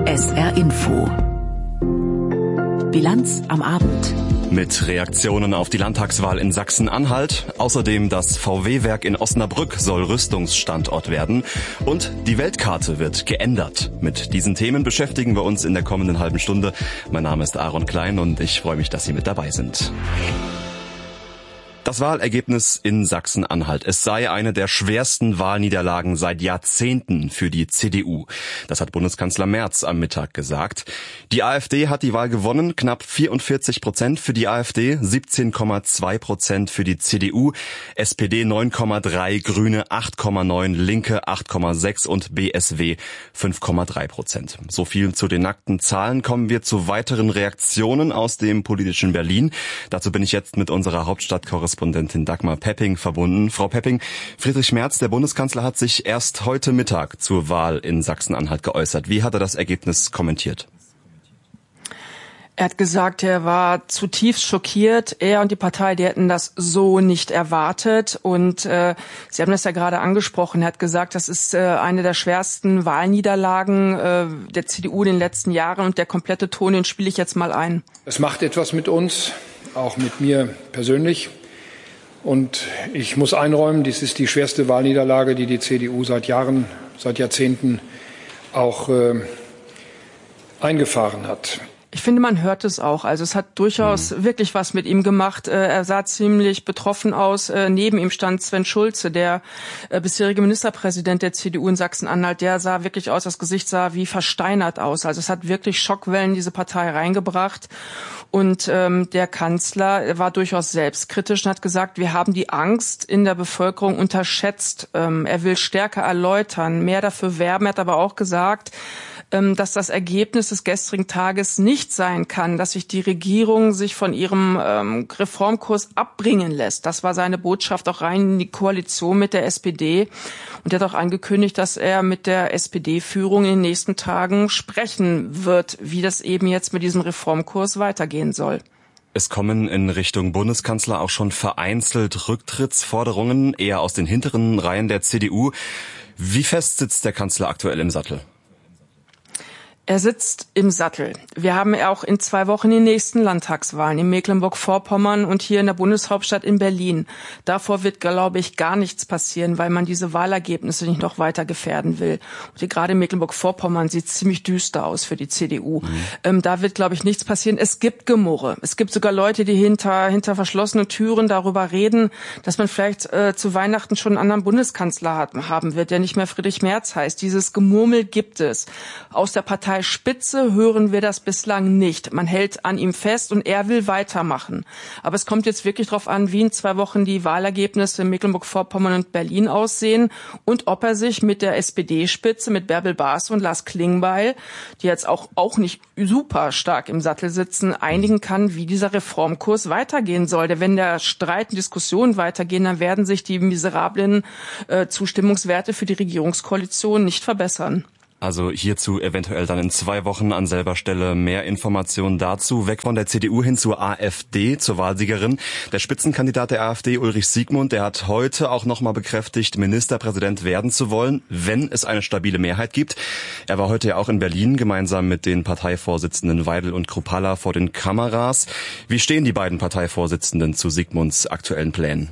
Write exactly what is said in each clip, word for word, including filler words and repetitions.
S R Info. Bilanz am Abend. Mit Reaktionen auf die Landtagswahl in Sachsen-Anhalt, außerdem das V W-Werk in Osnabrück soll Rüstungsstandort werden und die Weltkarte wird geändert. Mit diesen Themen beschäftigen wir uns in der kommenden halben Stunde. Mein Name ist Aaron Klein und ich freue mich, dass Sie mit dabei sind. Das Wahlergebnis in Sachsen-Anhalt. Es sei eine der schwersten Wahlniederlagen seit Jahrzehnten für die C D U. Das hat Bundeskanzler Merz am Mittag gesagt. Die AfD hat die Wahl gewonnen, knapp vierundvierzig Prozent für die AfD, siebzehn Komma zwei Prozent für die C D U, S P D neun Komma drei, Grüne acht Komma neun, Linke acht Komma sechs und B S W fünf Komma drei Prozent. So viel zu den nackten Zahlen. Kommen wir zu weiteren Reaktionen aus dem politischen Berlin. Dazu bin ich jetzt mit unserer Hauptstadtkorrespondentin Korrespondentin Dagmar Pepping verbunden. Frau Pepping, Friedrich Merz, der Bundeskanzler, hat sich erst heute Mittag zur Wahl in Sachsen-Anhalt geäußert. Wie hat er das Ergebnis kommentiert? Er hat gesagt, er war zutiefst schockiert. Er und die Partei, die hätten das so nicht erwartet. Und äh, Sie haben das ja gerade angesprochen. Er hat gesagt, das ist äh, eine der schwersten Wahlniederlagen äh, der C D U in den letzten Jahren. Und der komplette Ton, den spiele ich jetzt mal ein. Es macht etwas mit uns, auch mit mir persönlich. Und ich muss einräumen, dies ist die schwerste Wahlniederlage, die die C D U seit Jahren, seit Jahrzehnten auch äh, eingefahren hat. Ich finde, man hört es auch. Also es hat durchaus mhm. wirklich was mit ihm gemacht. Er sah ziemlich betroffen aus. Neben ihm stand Sven Schulze, der bisherige Ministerpräsident der C D U in Sachsen-Anhalt. Der sah wirklich aus, das Gesicht sah wie versteinert aus. Also es hat wirklich Schockwellen in diese Partei reingebracht. Und ähm, der Kanzler war durchaus selbstkritisch und hat gesagt, wir haben die Angst in der Bevölkerung unterschätzt. Ähm, er will stärker erläutern, mehr dafür werben. Er hat aber auch gesagt, dass das Ergebnis des gestrigen Tages nicht sein kann, dass sich die Regierung sich von ihrem ähm, Reformkurs abbringen lässt. Das war seine Botschaft auch rein in die Koalition mit der S P D. Und er hat auch angekündigt, dass er mit der S P D-Führung in den nächsten Tagen sprechen wird, wie das eben jetzt mit diesem Reformkurs weitergehen soll. Es kommen in Richtung Bundeskanzler auch schon vereinzelt Rücktrittsforderungen, eher aus den hinteren Reihen der C D U. Wie fest sitzt der Kanzler aktuell im Sattel? Er sitzt im Sattel. Wir haben auch in zwei Wochen die nächsten Landtagswahlen in Mecklenburg-Vorpommern und hier in der Bundeshauptstadt in Berlin. Davor wird, glaube ich, gar nichts passieren, weil man diese Wahlergebnisse nicht noch weiter gefährden will. Und hier gerade in Mecklenburg-Vorpommern sieht es ziemlich düster aus für die C D U. Mhm. Ähm, da wird, glaube ich, nichts passieren. Es gibt Gemurre. Es gibt sogar Leute, die hinter, hinter verschlossenen Türen darüber reden, dass man vielleicht äh, zu Weihnachten schon einen anderen Bundeskanzler hat, haben wird, der nicht mehr Friedrich Merz heißt. Dieses Gemurmel gibt es. Aus der Partei Spitze hören wir das bislang nicht. Man hält an ihm fest und er will weitermachen. Aber es kommt jetzt wirklich darauf an, wie in zwei Wochen die Wahlergebnisse in Mecklenburg-Vorpommern und Berlin aussehen und ob er sich mit der S P D-Spitze, mit Bärbel Baas und Lars Klingbeil, die jetzt auch, auch nicht super stark im Sattel sitzen, einigen kann, wie dieser Reformkurs weitergehen soll. Denn wenn der Streit und Diskussionen weitergehen, dann werden sich die miserablen äh, Zustimmungswerte für die Regierungskoalition nicht verbessern. Also hierzu eventuell dann in zwei Wochen an selber Stelle mehr Informationen dazu. Weg von der C D U hin zur AfD, zur Wahlsiegerin. Der Spitzenkandidat der AfD, Ulrich Siegmund, der hat heute auch nochmal bekräftigt, Ministerpräsident werden zu wollen, wenn es eine stabile Mehrheit gibt. Er war heute ja auch in Berlin gemeinsam mit den Parteivorsitzenden Weidel und Kruppalla vor den Kameras. Wie stehen die beiden Parteivorsitzenden zu Siegmunds aktuellen Plänen?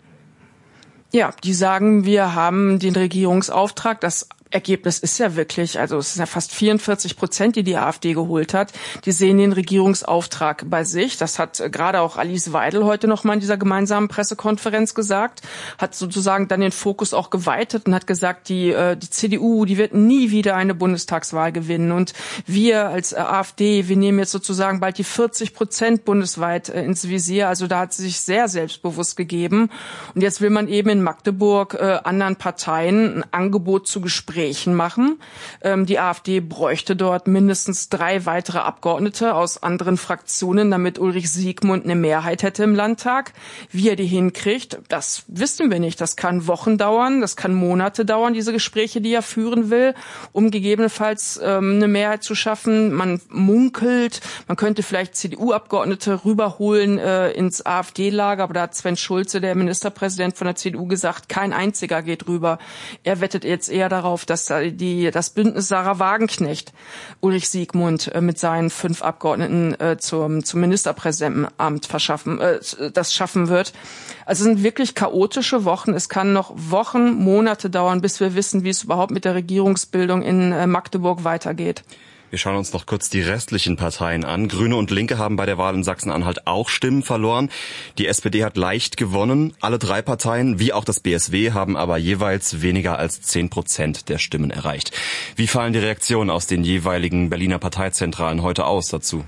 Ja, die sagen, wir haben den Regierungsauftrag, das Ergebnis ist ja wirklich, also es sind ja fast vierundvierzig Prozent, die die AfD geholt hat. Die sehen den Regierungsauftrag bei sich. Das hat gerade auch Alice Weidel heute noch mal in dieser gemeinsamen Pressekonferenz gesagt. Hat sozusagen dann den Fokus auch geweitet und hat gesagt, die, die C D U, die wird nie wieder eine Bundestagswahl gewinnen. Und wir als AfD, wir nehmen jetzt sozusagen bald die vierzig Prozent bundesweit ins Visier. Also da hat sie sich sehr selbstbewusst gegeben. Und jetzt will man eben in Magdeburg äh, anderen Parteien ein Angebot zu Gesprächen machen. Ähm, die AfD bräuchte dort mindestens drei weitere Abgeordnete aus anderen Fraktionen, damit Ulrich Siegmund eine Mehrheit hätte im Landtag. Wie er die hinkriegt, das wissen wir nicht. Das kann Wochen dauern, das kann Monate dauern, diese Gespräche, die er führen will, um gegebenenfalls ähm, eine Mehrheit zu schaffen. Man munkelt, man könnte vielleicht C D U-Abgeordnete rüberholen äh, ins AfD-Lager, aber da hat Sven Schulze, der Ministerpräsident von der C D U, gesagt, kein einziger geht rüber. Er wettet jetzt eher darauf auf, dass die, das Bündnis Sarah Wagenknecht Ulrich Siegmund mit seinen fünf Abgeordneten äh, zum, zum Ministerpräsidentenamt verschaffen, äh, das schaffen wird. Also es sind wirklich chaotische Wochen. Es kann noch Wochen, Monate dauern, bis wir wissen, wie es überhaupt mit der Regierungsbildung in äh, Magdeburg weitergeht. Wir schauen uns noch kurz die restlichen Parteien an. Grüne und Linke haben bei der Wahl in Sachsen-Anhalt auch Stimmen verloren. Die S P D hat leicht gewonnen. Alle drei Parteien, wie auch das B S W, haben aber jeweils weniger als zehn Prozent der Stimmen erreicht. Wie fallen die Reaktionen aus den jeweiligen Berliner Parteizentralen heute aus dazu?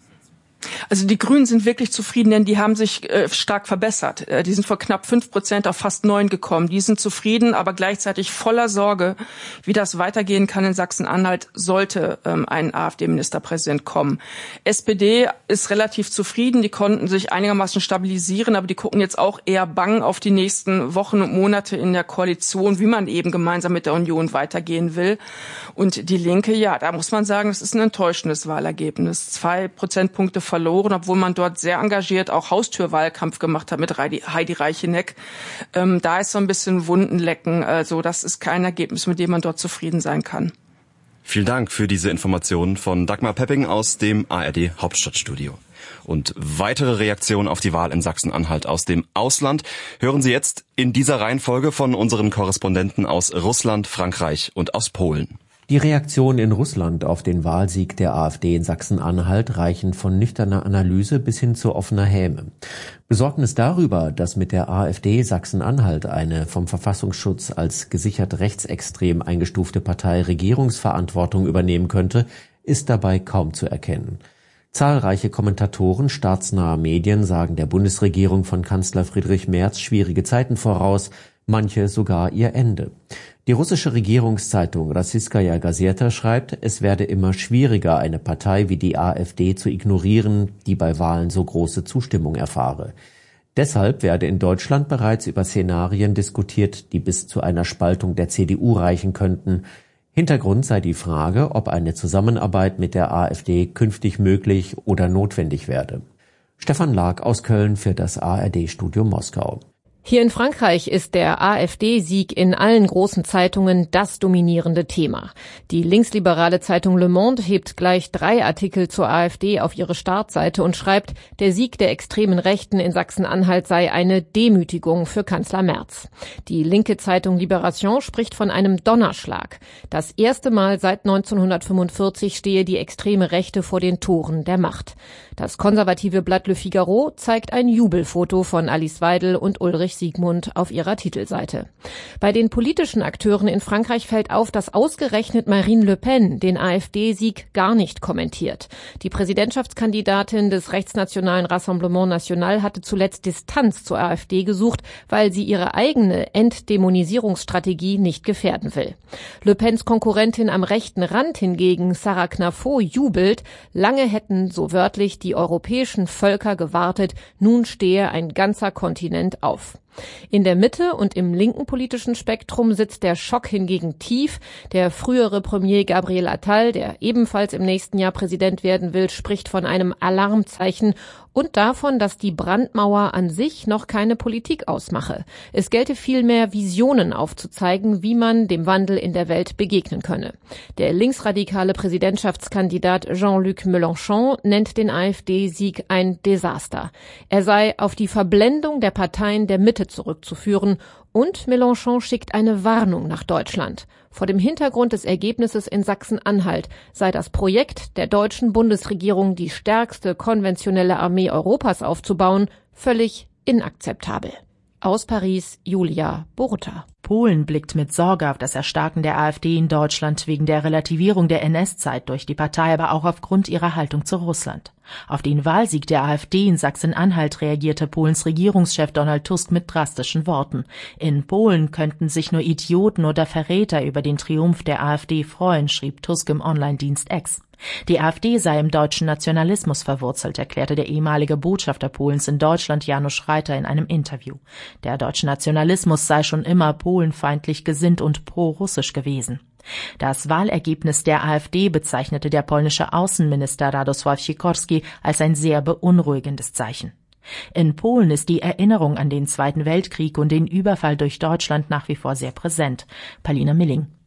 Also die Grünen sind wirklich zufrieden, denn die haben sich äh, stark verbessert. Äh, die sind von knapp fünf Prozent auf fast neun gekommen. Die sind zufrieden, aber gleichzeitig voller Sorge, wie das weitergehen kann in Sachsen-Anhalt, sollte ähm, ein AfD-Ministerpräsident kommen. S P D ist relativ zufrieden, die konnten sich einigermaßen stabilisieren, aber die gucken jetzt auch eher bang auf die nächsten Wochen und Monate in der Koalition, wie man eben gemeinsam mit der Union weitergehen will. Und die Linke, ja, da muss man sagen, es ist ein enttäuschendes Wahlergebnis. Zwei Prozentpunkte verloren, obwohl man dort sehr engagiert auch Haustürwahlkampf gemacht hat mit Heidi Reicheneck. Ähm, da ist so ein bisschen Wundenlecken. Also das ist kein Ergebnis, mit dem man dort zufrieden sein kann. Vielen Dank für diese Informationen von Dagmar Pepping aus dem A R D Hauptstadtstudio. Und weitere Reaktionen auf die Wahl in Sachsen-Anhalt aus dem Ausland hören Sie jetzt in dieser Reihenfolge von unseren Korrespondenten aus Russland, Frankreich und aus Polen. Die Reaktionen in Russland auf den Wahlsieg der AfD in Sachsen-Anhalt reichen von nüchterner Analyse bis hin zu offener Häme. Besorgnis darüber, dass mit der AfD Sachsen-Anhalt eine vom Verfassungsschutz als gesichert rechtsextrem eingestufte Partei Regierungsverantwortung übernehmen könnte, ist dabei kaum zu erkennen. Zahlreiche Kommentatoren staatsnaher Medien sagen der Bundesregierung von Kanzler Friedrich Merz schwierige Zeiten voraus, manche sogar ihr Ende. Die russische Regierungszeitung Rossijskaja Gazeta schreibt, es werde immer schwieriger, eine Partei wie die AfD zu ignorieren, die bei Wahlen so große Zustimmung erfahre. Deshalb werde in Deutschland bereits über Szenarien diskutiert, die bis zu einer Spaltung der C D U reichen könnten. Hintergrund sei die Frage, ob eine Zusammenarbeit mit der AfD künftig möglich oder notwendig werde. Stefan Lark aus Köln für das A R D-Studio Moskau. Hier in Frankreich ist der AfD-Sieg in allen großen Zeitungen das dominierende Thema. Die linksliberale Zeitung Le Monde hebt gleich drei Artikel zur AfD auf ihre Startseite und schreibt, der Sieg der extremen Rechten in Sachsen-Anhalt sei eine Demütigung für Kanzler Merz. Die linke Zeitung Libération spricht von einem Donnerschlag. Das erste Mal seit neunzehnhundertfünfundvierzig stehe die extreme Rechte vor den Toren der Macht. Das konservative Blatt Le Figaro zeigt ein Jubelfoto von Alice Weidel und Ulrich Siegmund auf ihrer Titelseite. Bei den politischen Akteuren in Frankreich fällt auf, dass ausgerechnet Marine Le Pen den AfD-Sieg gar nicht kommentiert. Die Präsidentschaftskandidatin des rechtsnationalen Rassemblement National hatte zuletzt Distanz zur AfD gesucht, weil sie ihre eigene Entdämonisierungsstrategie nicht gefährden will. Le Pens Konkurrentin am rechten Rand hingegen, Sarah Knafo, jubelt, lange hätten, so wörtlich, die europäischen Völker gewartet, nun stehe ein ganzer Kontinent auf. In der Mitte und im linken politischen Spektrum sitzt der Schock hingegen tief. Der frühere Premier Gabriel Attal, der ebenfalls im nächsten Jahr Präsident werden will, spricht von einem Alarmzeichen und davon, dass die Brandmauer an sich noch keine Politik ausmache. Es gelte vielmehr, Visionen aufzuzeigen, wie man dem Wandel in der Welt begegnen könne. Der linksradikale Präsidentschaftskandidat Jean-Luc Mélenchon nennt den AfD-Sieg ein Desaster. Er sei auf die Verblendung der Parteien der Mitte zurückzuführen und Mélenchon schickt eine Warnung nach Deutschland. Vor dem Hintergrund des Ergebnisses in Sachsen-Anhalt sei das Projekt der deutschen Bundesregierung, die stärkste konventionelle Armee Europas aufzubauen, völlig inakzeptabel. Aus Paris, Julia Boruta. Polen blickt mit Sorge auf das Erstarken der AfD in Deutschland wegen der Relativierung der N S-Zeit durch die Partei, aber auch aufgrund ihrer Haltung zu Russland. Auf den Wahlsieg der AfD in Sachsen-Anhalt reagierte Polens Regierungschef Donald Tusk mit drastischen Worten. In Polen könnten sich nur Idioten oder Verräter über den Triumph der AfD freuen, schrieb Tusk im Online-Dienst X. Die AfD sei im deutschen Nationalismus verwurzelt, erklärte der ehemalige Botschafter Polens in Deutschland Janusz Reiter in einem Interview. Der deutsche Nationalismus sei schon immer polenfeindlich gesinnt und pro-russisch gewesen. Das Wahlergebnis der AfD bezeichnete der polnische Außenminister Radosław Sikorski als ein sehr beunruhigendes Zeichen. In Polen ist die Erinnerung an den Zweiten Weltkrieg und den Überfall durch Deutschland nach wie vor sehr präsent. Paulina Milling.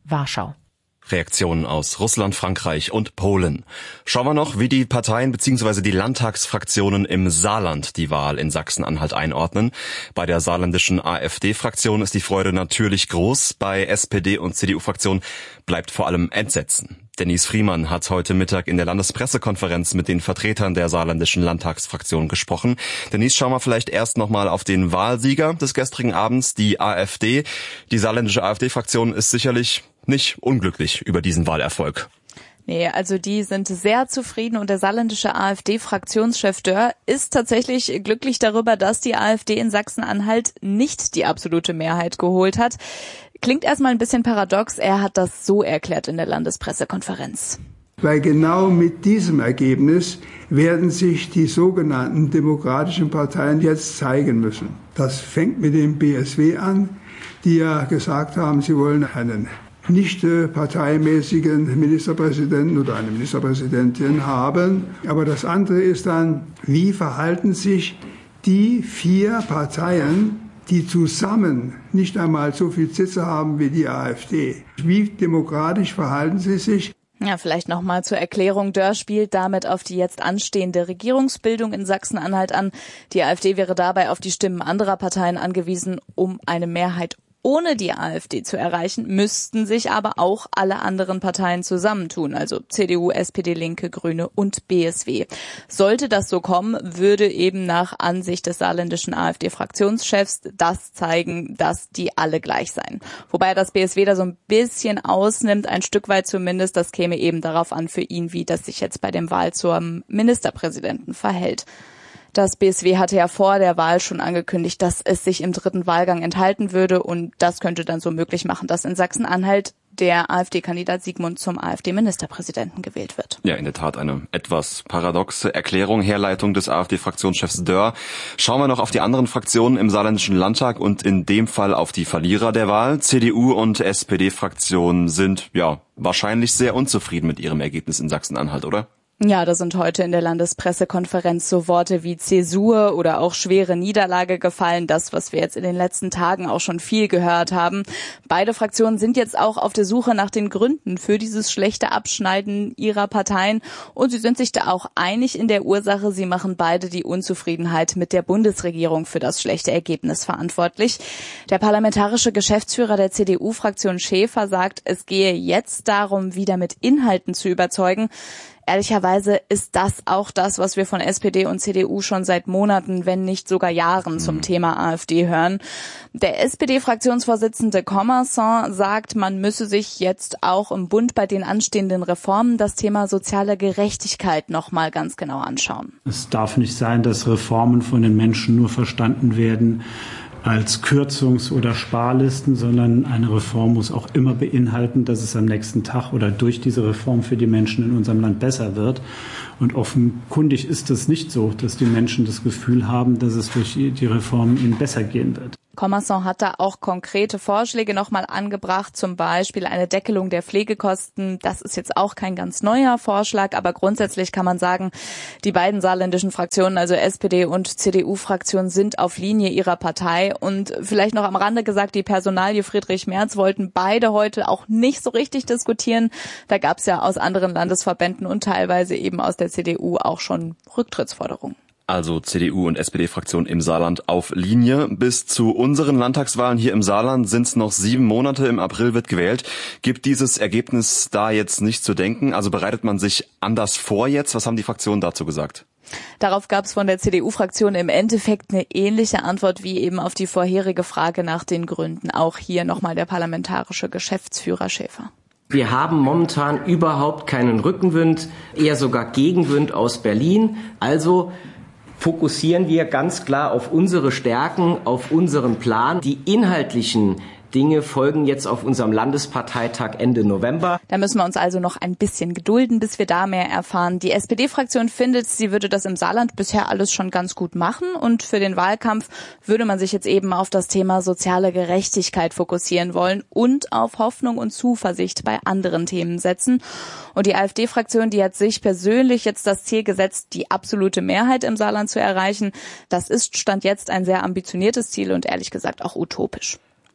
Warschau. Reaktionen aus Russland, Frankreich und Polen. Schauen wir noch, wie die Parteien bzw. die Landtagsfraktionen im Saarland die Wahl in Sachsen-Anhalt einordnen. Bei der saarländischen AfD-Fraktion ist die Freude natürlich groß. Bei S P D und C D U-Fraktion bleibt vor allem Entsetzen. Denise Friemann hat heute Mittag in der Landespressekonferenz mit den Vertretern der saarländischen Landtagsfraktion gesprochen. Denise, schauen wir vielleicht erst nochmal auf den Wahlsieger des gestrigen Abends, die AfD. Die saarländische AfD-Fraktion ist sicherlich nicht unglücklich über diesen Wahlerfolg. Nee, also die sind sehr zufrieden und der saarländische AfD-Fraktionschef Dörr ist tatsächlich glücklich darüber, dass die AfD in Sachsen-Anhalt nicht die absolute Mehrheit geholt hat. Klingt erstmal ein bisschen paradox, er hat das so erklärt in der Landespressekonferenz. Weil genau mit diesem Ergebnis werden sich die sogenannten demokratischen Parteien jetzt zeigen müssen. Das fängt mit dem B S W an, die ja gesagt haben, sie wollen einen nicht parteimäßigen Ministerpräsidenten oder eine Ministerpräsidentin haben. Aber das andere ist dann, wie verhalten sich die vier Parteien, die zusammen nicht einmal so viel Sitze haben wie die AfD. Wie demokratisch verhalten sie sich? Ja, vielleicht nochmal zur Erklärung. Dörr spielt damit auf die jetzt anstehende Regierungsbildung in Sachsen-Anhalt an. Die AfD wäre dabei auf die Stimmen anderer Parteien angewiesen, um eine Mehrheit ohne die AfD zu erreichen, müssten sich aber auch alle anderen Parteien zusammentun, also C D U, S P D, Linke, Grüne und B S W. Sollte das so kommen, würde eben nach Ansicht des saarländischen AfD-Fraktionschefs das zeigen, dass die alle gleich seien. Wobei das B S W da so ein bisschen ausnimmt, ein Stück weit zumindest, das käme eben darauf an für ihn, wie das sich jetzt bei dem Wahl zum Ministerpräsidenten verhält. Das B S W hatte ja vor der Wahl schon angekündigt, dass es sich im dritten Wahlgang enthalten würde und das könnte dann so möglich machen, dass in Sachsen-Anhalt der AfD-Kandidat Sigmund zum AfD-Ministerpräsidenten gewählt wird. Ja, in der Tat eine etwas paradoxe Erklärung, Herleitung des AfD-Fraktionschefs Dörr. Schauen wir noch auf die anderen Fraktionen im saarländischen Landtag und in dem Fall auf die Verlierer der Wahl. C D U und S P D-Fraktionen sind ja wahrscheinlich sehr unzufrieden mit ihrem Ergebnis in Sachsen-Anhalt, oder? Ja, da sind heute in der Landespressekonferenz so Worte wie Zäsur oder auch schwere Niederlage gefallen. Das, was wir jetzt in den letzten Tagen auch schon viel gehört haben. Beide Fraktionen sind jetzt auch auf der Suche nach den Gründen für dieses schlechte Abschneiden ihrer Parteien. Und sie sind sich da auch einig in der Ursache. Sie machen beide die Unzufriedenheit mit der Bundesregierung für das schlechte Ergebnis verantwortlich. Der parlamentarische Geschäftsführer der C D U-Fraktion Schäfer sagt, es gehe jetzt darum, wieder mit Inhalten zu überzeugen. Ehrlicherweise ist das auch das, was wir von S P D und C D U schon seit Monaten, wenn nicht sogar Jahren zum Thema AfD hören. Der S P D-Fraktionsvorsitzende Commerçon sagt, man müsse sich jetzt auch im Bund bei den anstehenden Reformen das Thema soziale Gerechtigkeit noch mal ganz genau anschauen. Es darf nicht sein, dass Reformen von den Menschen nur verstanden werden als Kürzungs- oder Sparlisten, sondern eine Reform muss auch immer beinhalten, dass es am nächsten Tag oder durch diese Reform für die Menschen in unserem Land besser wird. Und offenkundig ist es nicht so, dass die Menschen das Gefühl haben, dass es durch die Reform ihnen besser gehen wird. Commerçon hat da auch konkrete Vorschläge nochmal angebracht, zum Beispiel eine Deckelung der Pflegekosten. Das ist jetzt auch kein ganz neuer Vorschlag, aber grundsätzlich kann man sagen, die beiden saarländischen Fraktionen, also S P D und C D U-Fraktion, sind auf Linie ihrer Partei. Und vielleicht noch am Rande gesagt, die Personalie Friedrich Merz wollten beide heute auch nicht so richtig diskutieren. Da gab es ja aus anderen Landesverbänden und teilweise eben aus der C D U auch schon Rücktrittsforderungen. Also C D U und S P D-Fraktion im Saarland auf Linie. Bis zu unseren Landtagswahlen hier im Saarland sind es noch sieben Monate. Im April wird gewählt. Gibt dieses Ergebnis da jetzt nicht zu denken? Also bereitet man sich anders vor jetzt? Was haben die Fraktionen dazu gesagt? Darauf gab es von der C D U-Fraktion im Endeffekt eine ähnliche Antwort wie eben auf die vorherige Frage nach den Gründen. Auch hier nochmal der parlamentarische Geschäftsführer Schäfer. Wir haben momentan überhaupt keinen Rückenwind, eher sogar Gegenwind aus Berlin. Also fokussieren wir ganz klar auf unsere Stärken, auf unseren Plan. Die inhaltlichen Dinge folgen jetzt auf unserem Landesparteitag Ende November. Da müssen wir uns also noch ein bisschen gedulden, bis wir da mehr erfahren. Die S P D-Fraktion findet, sie würde das im Saarland bisher alles schon ganz gut machen. Und für den Wahlkampf würde man sich jetzt eben auf das Thema soziale Gerechtigkeit fokussieren wollen und auf Hoffnung und Zuversicht bei anderen Themen setzen. Und die AfD-Fraktion, die hat sich persönlich jetzt das Ziel gesetzt, die absolute Mehrheit im Saarland zu erreichen. Das ist Stand jetzt ein sehr ambitioniertes Ziel und ehrlich gesagt auch utopisch.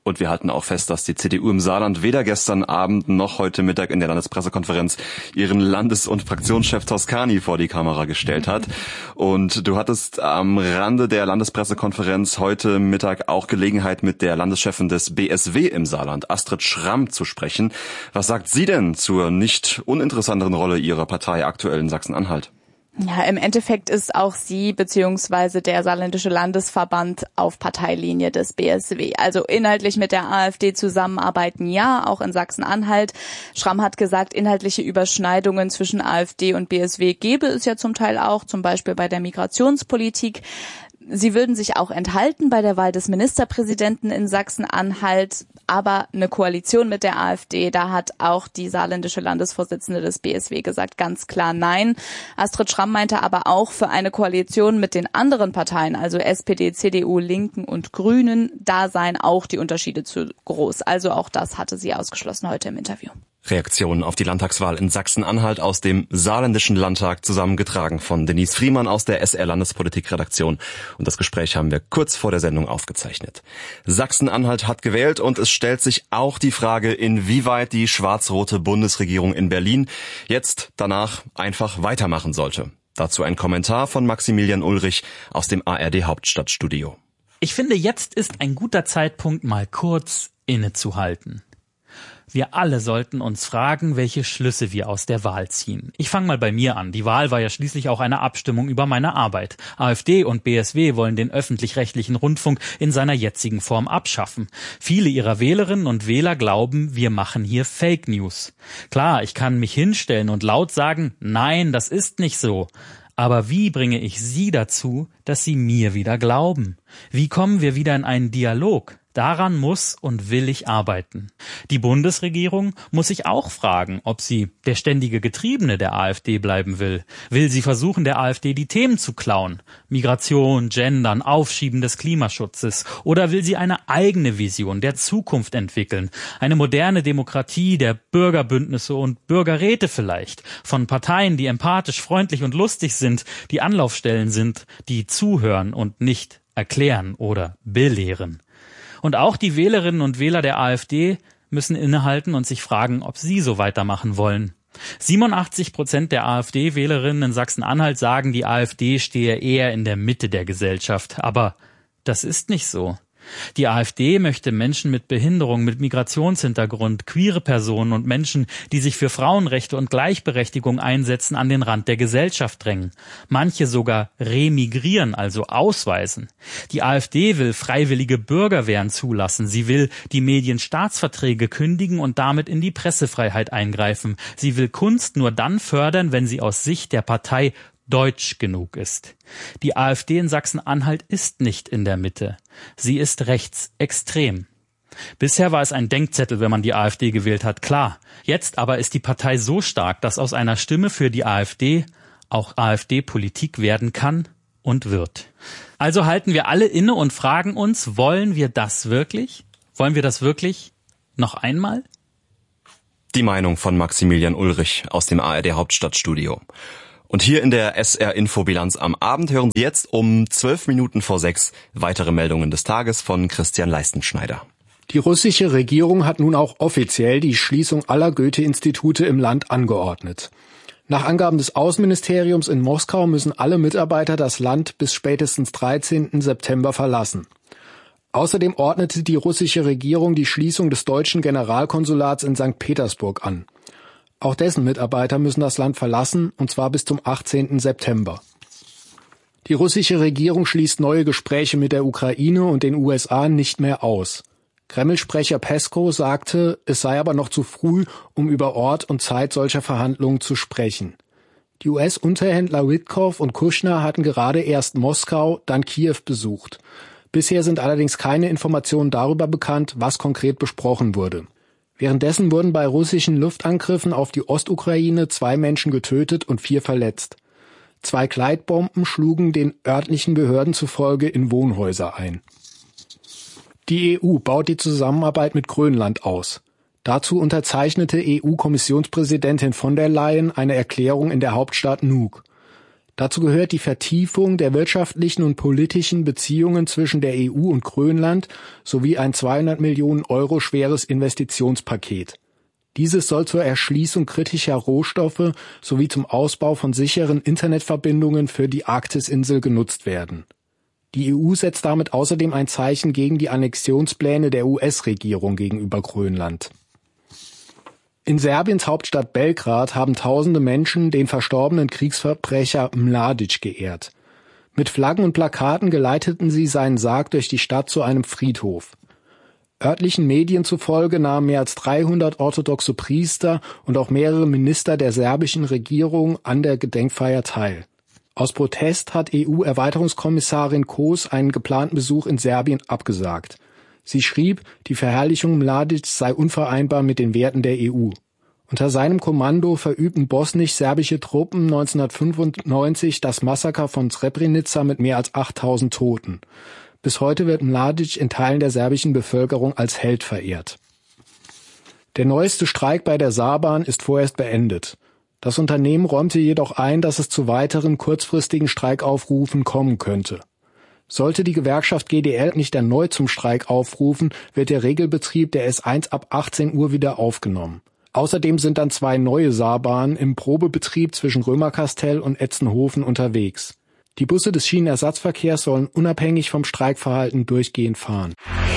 Und wir halten auch fest, dass die C D U im Saarland weder gestern Abend noch heute Mittag in der Landespressekonferenz ihren Landes- und Fraktionschef Toscani vor die Kamera gestellt hat. Und du hattest am Rande der Landespressekonferenz heute Mittag auch Gelegenheit, mit der Landeschefin des B S W im Saarland, Astrid Schramm, zu sprechen. Was sagt sie denn zur nicht uninteressanteren Rolle ihrer Partei aktuell in Sachsen-Anhalt? Ja, im Endeffekt ist auch sie bzw. der Saarländische Landesverband auf Parteilinie des B S W. Also inhaltlich mit der AfD zusammenarbeiten, ja, auch in Sachsen-Anhalt. Schramm hat gesagt, inhaltliche Überschneidungen zwischen AfD und B S W gäbe es ja zum Teil auch, zum Beispiel bei der Migrationspolitik. Sie würden sich auch enthalten bei der Wahl des Ministerpräsidenten in Sachsen-Anhalt, aber eine Koalition mit der AfD, da hat auch die saarländische Landesvorsitzende des B S W gesagt, ganz klar nein. Astrid Schramm meinte aber auch, für eine Koalition mit den anderen Parteien, also S P D, C D U, Linken und Grünen, da seien auch die Unterschiede zu groß. Also auch das hatte sie ausgeschlossen heute im Interview. Reaktionen auf die Landtagswahl in Sachsen-Anhalt aus dem Saarländischen Landtag, zusammengetragen von Denise Friemann aus der S R-Landespolitik-Redaktion. Und das Gespräch haben wir kurz vor der Sendung aufgezeichnet. Sachsen-Anhalt hat gewählt und es stellt sich auch die Frage, inwieweit die schwarz-rote Bundesregierung in Berlin jetzt danach einfach weitermachen sollte. Dazu ein Kommentar von Maximilian Ulrich aus dem A R D-Hauptstadtstudio. Ich finde, jetzt ist ein guter Zeitpunkt, mal kurz innezuhalten. Wir alle sollten uns fragen, welche Schlüsse wir aus der Wahl ziehen. Ich fange mal bei mir an. Die Wahl war ja schließlich auch eine Abstimmung über meine Arbeit. AfD und B S W wollen den öffentlich-rechtlichen Rundfunk in seiner jetzigen Form abschaffen. Viele ihrer Wählerinnen und Wähler glauben, wir machen hier Fake News. Klar, ich kann mich hinstellen und laut sagen, nein, das ist nicht so. Aber wie bringe ich Sie dazu, dass Sie mir wieder glauben? Wie kommen wir wieder in einen Dialog? Daran muss und will ich arbeiten. Die Bundesregierung muss sich auch fragen, ob sie der ständige Getriebene der AfD bleiben will. Will sie versuchen, der AfD die Themen zu klauen? Migration, Gendern, Aufschieben des Klimaschutzes. Oder will sie eine eigene Vision der Zukunft entwickeln? Eine moderne Demokratie der Bürgerbündnisse und Bürgerräte vielleicht. Von Parteien, die empathisch, freundlich und lustig sind, die Anlaufstellen sind, die zuhören und nicht erklären oder belehren. Und auch die Wählerinnen und Wähler der AfD müssen innehalten und sich fragen, ob sie so weitermachen wollen. siebenundachtzig Prozent der AfD-Wählerinnen in Sachsen-Anhalt sagen, die AfD stehe eher in der Mitte der Gesellschaft. Aber das ist nicht so. Die AfD möchte Menschen mit Behinderung, mit Migrationshintergrund, queere Personen und Menschen, die sich für Frauenrechte und Gleichberechtigung einsetzen, an den Rand der Gesellschaft drängen. Manche sogar remigrieren, also ausweisen. Die AfD will freiwillige Bürgerwehren zulassen. Sie will die Medienstaatsverträge kündigen und damit in die Pressefreiheit eingreifen. Sie will Kunst nur dann fördern, wenn sie aus Sicht der Partei deutsch genug ist. Die AfD in Sachsen-Anhalt ist nicht in der Mitte. Sie ist rechtsextrem. Bisher war es ein Denkzettel, wenn man die AfD gewählt hat, klar. Jetzt aber ist die Partei so stark, dass aus einer Stimme für die AfD auch AfD-Politik werden kann und wird. Also halten wir alle inne und fragen uns, wollen wir das wirklich? Wollen wir das wirklich noch einmal? Die Meinung von Maximilian Ulrich aus dem A R D-Hauptstadtstudio. Und hier in der S R-Infobilanz am Abend hören Sie jetzt um zwölf Minuten vor sechs weitere Meldungen des Tages von Christian Leistenschneider. Die russische Regierung hat nun auch offiziell die Schließung aller Goethe-Institute im Land angeordnet. Nach Angaben des Außenministeriums in Moskau müssen alle Mitarbeiter das Land bis spätestens dreizehnten September verlassen. Außerdem ordnete die russische Regierung die Schließung des deutschen Generalkonsulats in Sankt Petersburg an. Auch dessen Mitarbeiter müssen das Land verlassen, und zwar bis zum achtzehnten September. Die russische Regierung schließt neue Gespräche mit der Ukraine und den U S A nicht mehr aus. Kreml-Sprecher Peskow sagte, es sei aber noch zu früh, um über Ort und Zeit solcher Verhandlungen zu sprechen. Die U S-Unterhändler Witkoff und Kushner hatten gerade erst Moskau, dann Kiew besucht. Bisher sind allerdings keine Informationen darüber bekannt, was konkret besprochen wurde. Währenddessen wurden bei russischen Luftangriffen auf die Ostukraine zwei Menschen getötet und vier verletzt. Zwei Gleitbomben schlugen den örtlichen Behörden zufolge in Wohnhäuser ein. Die E U baut die Zusammenarbeit mit Grönland aus. Dazu unterzeichnete E U-Kommissionspräsidentin von der Leyen eine Erklärung in der Hauptstadt Nuuk. Dazu gehört die Vertiefung der wirtschaftlichen und politischen Beziehungen zwischen der E U und Grönland sowie ein zweihundert Millionen Euro schweres Investitionspaket. Dieses soll zur Erschließung kritischer Rohstoffe sowie zum Ausbau von sicheren Internetverbindungen für die Arktisinsel genutzt werden. Die E U setzt damit außerdem ein Zeichen gegen die Annexionspläne der U S-Regierung gegenüber Grönland. In Serbiens Hauptstadt Belgrad haben tausende Menschen den verstorbenen Kriegsverbrecher Mladic geehrt. Mit Flaggen und Plakaten geleiteten sie seinen Sarg durch die Stadt zu einem Friedhof. Örtlichen Medien zufolge nahmen mehr als dreihundert orthodoxe Priester und auch mehrere Minister der serbischen Regierung an der Gedenkfeier teil. Aus Protest hat E U-Erweiterungskommissarin Kos einen geplanten Besuch in Serbien abgesagt. Sie schrieb, die Verherrlichung Mladics sei unvereinbar mit den Werten der E U. Unter seinem Kommando verübten bosnisch-serbische Truppen neunzehnhundertfünfundneunzig das Massaker von Srebrenica mit mehr als achttausend Toten. Bis heute wird Mladic in Teilen der serbischen Bevölkerung als Held verehrt. Der neueste Streik bei der Saarbahn ist vorerst beendet. Das Unternehmen räumte jedoch ein, dass es zu weiteren kurzfristigen Streikaufrufen kommen könnte. Sollte die Gewerkschaft G D L nicht erneut zum Streik aufrufen, wird der Regelbetrieb der S eins ab achtzehn Uhr wieder aufgenommen. Außerdem sind dann zwei neue Saarbahnen im Probebetrieb zwischen Römerkastell und Etzenhofen unterwegs. Die Busse des Schienenersatzverkehrs sollen unabhängig vom Streikverhalten durchgehend fahren.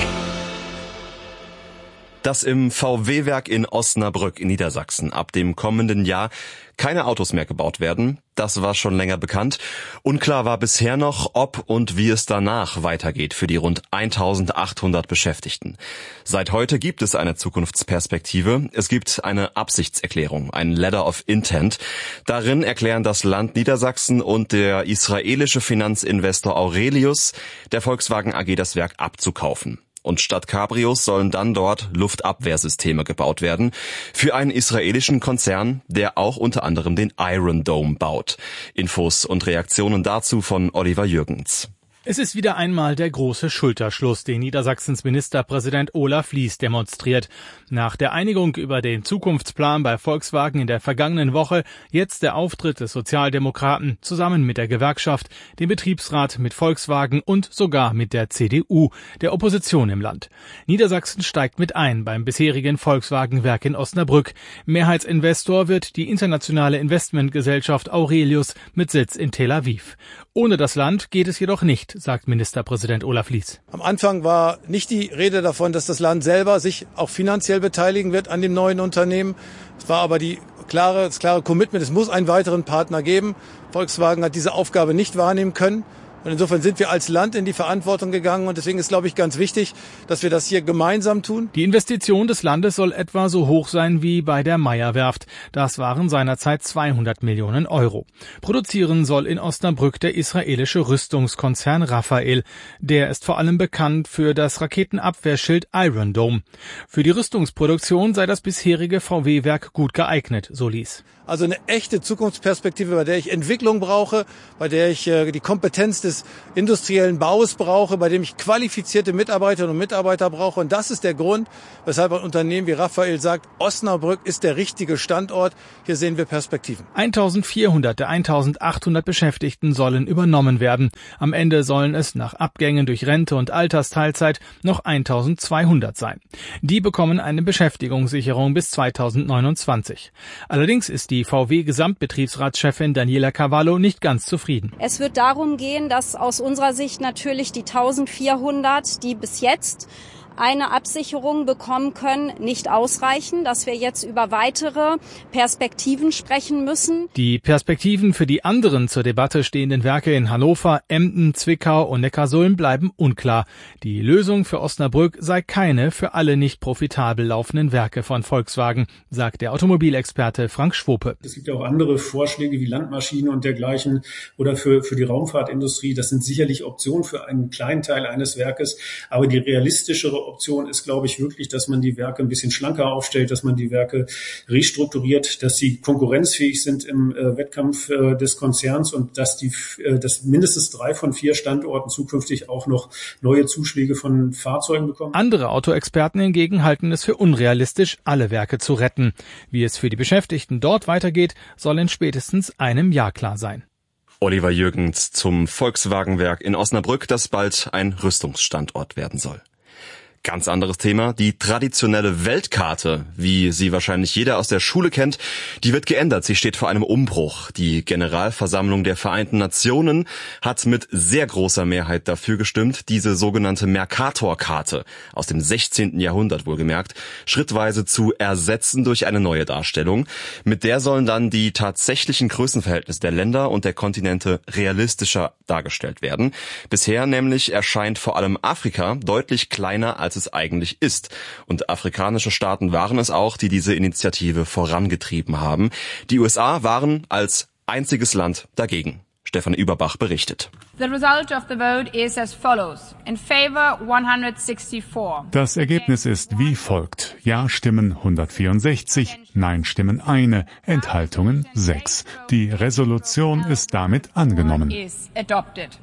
Dass im V W-Werk in Osnabrück in Niedersachsen ab dem kommenden Jahr keine Autos mehr gebaut werden, das war schon länger bekannt. Unklar war bisher noch, ob und wie es danach weitergeht für die rund eintausendachthundert Beschäftigten. Seit heute gibt es eine Zukunftsperspektive. Es gibt eine Absichtserklärung, ein Letter of Intent. Darin erklären das Land Niedersachsen und der israelische Finanzinvestor Aurelius der Volkswagen A G das Werk abzukaufen. Und statt Cabrios sollen dann dort Luftabwehrsysteme gebaut werden für einen israelischen Konzern, der auch unter anderem den Iron Dome baut. Infos und Reaktionen dazu von Oliver Jürgens. Es ist wieder einmal der große Schulterschluss, den Niedersachsens Ministerpräsident Olaf Lies demonstriert. Nach der Einigung über den Zukunftsplan bei Volkswagen in der vergangenen Woche jetzt der Auftritt des Sozialdemokraten zusammen mit der Gewerkschaft, dem Betriebsrat, mit Volkswagen und sogar mit der C D U, der Opposition im Land. Niedersachsen steigt mit ein beim bisherigen Volkswagen-Werk in Osnabrück. Mehrheitsinvestor wird die internationale Investmentgesellschaft Aurelius mit Sitz in Tel Aviv. Ohne das Land geht es jedoch nicht, sagt Ministerpräsident Olaf Lies. Am Anfang war nicht die Rede davon, dass das Land selber sich auch finanziell beteiligen wird an dem neuen Unternehmen. Es war aber die klare, das klare Commitment, es muss einen weiteren Partner geben. Volkswagen hat diese Aufgabe nicht wahrnehmen können. Und insofern sind wir als Land in die Verantwortung gegangen. Und deswegen ist, glaube ich, ganz wichtig, dass wir das hier gemeinsam tun. Die Investition des Landes soll etwa so hoch sein wie bei der Meyer-Werft. Das waren seinerzeit zweihundert Millionen Euro. Produzieren soll in Osnabrück der israelische Rüstungskonzern Rafael. Der ist vor allem bekannt für das Raketenabwehrschild Iron Dome. Für die Rüstungsproduktion sei das bisherige V W-Werk gut geeignet, so Lies. Also eine echte Zukunftsperspektive, bei der ich Entwicklung brauche, bei der ich äh, die Kompetenz des industriellen Baus brauche, bei dem ich qualifizierte Mitarbeiterinnen und Mitarbeiter brauche. Und das ist der Grund, weshalb ein Unternehmen wie Rafael sagt, Osnabrück ist der richtige Standort. Hier sehen wir Perspektiven. eintausendvierhundert der eintausendachthundert Beschäftigten sollen übernommen werden. Am Ende sollen es nach Abgängen durch Rente und Altersteilzeit noch eintausendzweihundert sein. Die bekommen eine Beschäftigungssicherung bis zweitausendneunundzwanzig. Allerdings ist die Die V W-Gesamtbetriebsratschefin Daniela Cavallo nicht ganz zufrieden. Es wird darum gehen, dass aus unserer Sicht natürlich die eintausendvierhundert, die bis jetzt eine Absicherung bekommen können, nicht ausreichen, dass wir jetzt über weitere Perspektiven sprechen müssen. Die Perspektiven für die anderen zur Debatte stehenden Werke in Hannover, Emden, Zwickau und Neckarsulm bleiben unklar. Die Lösung für Osnabrück sei keine für alle nicht profitabel laufenden Werke von Volkswagen, sagt der Automobilexperte Frank Schwope. Es gibt ja auch andere Vorschläge wie Landmaschinen und dergleichen oder für, für die Raumfahrtindustrie. Das sind sicherlich Optionen für einen kleinen Teil eines Werkes, aber die realistischere Option ist, glaube ich, wirklich, dass man die Werke ein bisschen schlanker aufstellt, dass man die Werke restrukturiert, dass sie konkurrenzfähig sind im äh, Wettkampf äh, des Konzerns und dass die, äh, dass mindestens drei von vier Standorten zukünftig auch noch neue Zuschläge von Fahrzeugen bekommen. Andere Autoexperten hingegen halten es für unrealistisch, alle Werke zu retten. Wie es für die Beschäftigten dort weitergeht, soll in spätestens einem Jahr klar sein. Oliver Jürgens zum Volkswagenwerk in Osnabrück, das bald ein Rüstungsstandort werden soll. Ganz anderes Thema, die traditionelle Weltkarte, wie sie wahrscheinlich jeder aus der Schule kennt, die wird geändert. Sie steht vor einem Umbruch. Die Generalversammlung der Vereinten Nationen hat mit sehr großer Mehrheit dafür gestimmt, diese sogenannte Mercator-Karte aus dem sechzehnten Jahrhundert wohlgemerkt, schrittweise zu ersetzen durch eine neue Darstellung. Mit der sollen dann die tatsächlichen Größenverhältnisse der Länder und der Kontinente realistischer dargestellt werden. Bisher nämlich erscheint vor allem Afrika deutlich kleiner als es eigentlich ist. Und afrikanische Staaten waren es auch, die diese Initiative vorangetrieben haben. Die U S A waren als einziges Land dagegen. Stefan Überbach berichtet. The result of the vote is as follows. In favor one hundred sixty-four. Das Ergebnis ist wie folgt. Ja-Stimmen hundertvierundsechzig, Nein-Stimmen eine, Enthaltungen sechs. Die Resolution ist damit angenommen. Is adopted.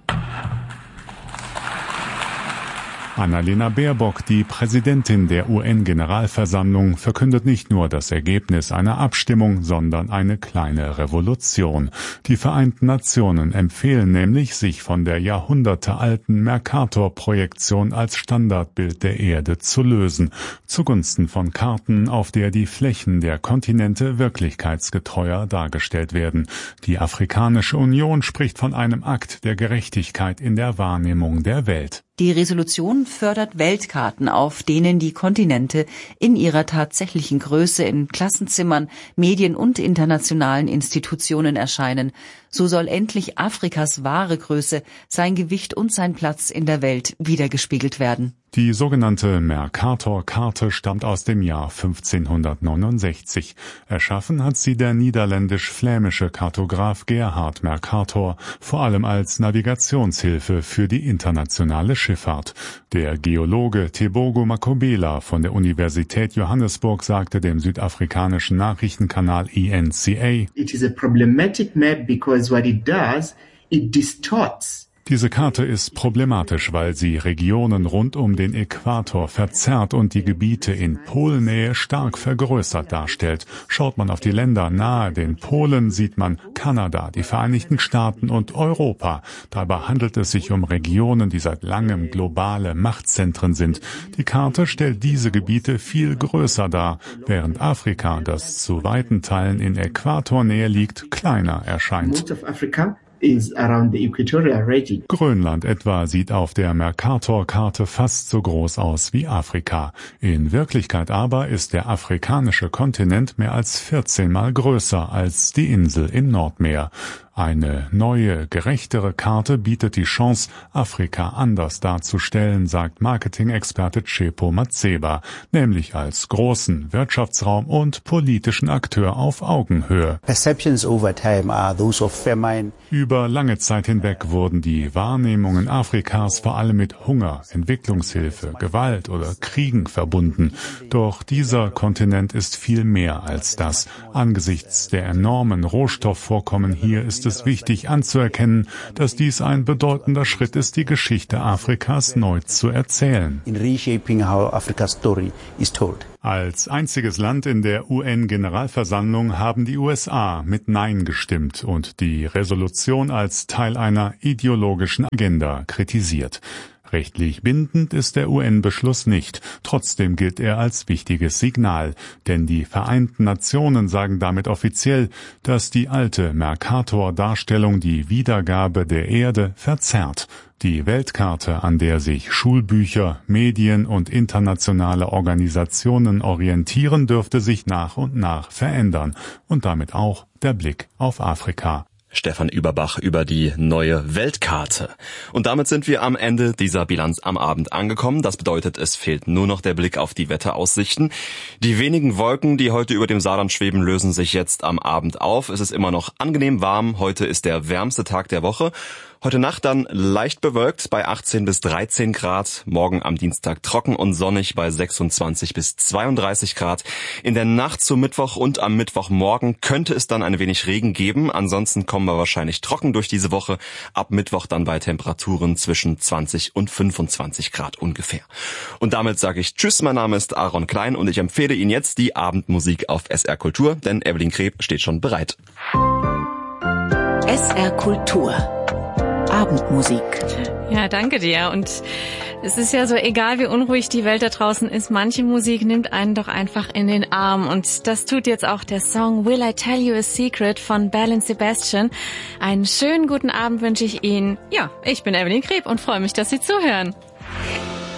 Annalena Baerbock, die Präsidentin der U N-Generalversammlung, verkündet nicht nur das Ergebnis einer Abstimmung, sondern eine kleine Revolution. Die Vereinten Nationen empfehlen nämlich, sich von der jahrhundertealten Mercator-Projektion als Standardbild der Erde zu lösen, zugunsten von Karten, auf der die Flächen der Kontinente wirklichkeitsgetreuer dargestellt werden. Die Afrikanische Union spricht von einem Akt der Gerechtigkeit in der Wahrnehmung der Welt. Die Resolution fördert Weltkarten, auf denen die Kontinente in ihrer tatsächlichen Größe in Klassenzimmern, Medien und internationalen Institutionen erscheinen. So soll endlich Afrikas wahre Größe, sein Gewicht und sein Platz in der Welt widergespiegelt werden. Die sogenannte Mercator-Karte stammt aus dem Jahr fünfzehnhundertneunundsechzig. Erschaffen hat sie der niederländisch-flämische Kartograf Gerhard Mercator, vor allem als Navigationshilfe für die internationale Schifffahrt. Der Geologe Tebogo Makobela von der Universität Johannesburg sagte dem südafrikanischen Nachrichtenkanal E N C A: It is a problematic map because what it does, it distorts. Diese Karte ist problematisch, weil sie Regionen rund um den Äquator verzerrt und die Gebiete in Polnähe stark vergrößert darstellt. Schaut man auf die Länder nahe den Polen, sieht man Kanada, die Vereinigten Staaten und Europa. Dabei handelt es sich um Regionen, die seit langem globale Machtzentren sind. Die Karte stellt diese Gebiete viel größer dar, während Afrika, das zu weiten Teilen in Äquatornähe liegt, kleiner erscheint. Grönland etwa sieht auf der Mercator-Karte fast so groß aus wie Afrika. In Wirklichkeit aber ist der afrikanische Kontinent mehr als vierzehn Mal größer als die Insel im Nordmeer. Eine neue, gerechtere Karte bietet die Chance, Afrika anders darzustellen, sagt Marketing-Experte Tshepo Matseba, nämlich als großen Wirtschaftsraum und politischen Akteur auf Augenhöhe. Über lange Zeit hinweg wurden die Wahrnehmungen Afrikas vor allem mit Hunger, Entwicklungshilfe, Gewalt oder Kriegen verbunden. Doch dieser Kontinent ist viel mehr als das. Angesichts der enormen Rohstoffvorkommen hier ist es wichtig anzuerkennen, dass dies ein bedeutender Schritt ist, die Geschichte Afrikas neu zu erzählen. In reshaping how Africa's story is told. Als einziges Land in der U N-Generalversammlung haben die U S A mit Nein gestimmt und die Resolution als Teil einer ideologischen Agenda kritisiert. Rechtlich bindend ist der U N-Beschluss nicht. Trotzdem gilt er als wichtiges Signal. Denn die Vereinten Nationen sagen damit offiziell, dass die alte Mercator-Darstellung die Wiedergabe der Erde verzerrt. Die Weltkarte, an der sich Schulbücher, Medien und internationale Organisationen orientieren, dürfte sich nach und nach verändern. Und damit auch der Blick auf Afrika. Stefan Überbach über die neue Weltkarte. Und damit sind wir am Ende dieser Bilanz am Abend angekommen. Das bedeutet, es fehlt nur noch der Blick auf die Wetteraussichten. Die wenigen Wolken, die heute über dem Saarland schweben, lösen sich jetzt am Abend auf. Es ist immer noch angenehm warm. Heute ist der wärmste Tag der Woche. Heute Nacht dann leicht bewölkt bei achtzehn bis dreizehn Grad. Morgen am Dienstag trocken und sonnig bei sechsundzwanzig bis zweiunddreißig Grad. In der Nacht zum Mittwoch und am Mittwochmorgen könnte es dann ein wenig Regen geben. Ansonsten kommen wir wahrscheinlich trocken durch diese Woche. Ab Mittwoch dann bei Temperaturen zwischen zwanzig und fünfundzwanzig Grad ungefähr. Und damit sage ich Tschüss, mein Name ist Aaron Klein und ich empfehle Ihnen jetzt die Abendmusik auf S R Kultur, denn Evelyn Kreb steht schon bereit. S R Kultur. Abendmusik. Ja, danke dir. Und es ist ja so, egal wie unruhig die Welt da draußen ist, manche Musik nimmt einen doch einfach in den Arm. Und das tut jetzt auch der Song Will I Tell You a Secret von Belle and Sebastian. Einen schönen guten Abend wünsche ich Ihnen. Ja, ich bin Evelyn Kreb und freue mich, dass Sie zuhören.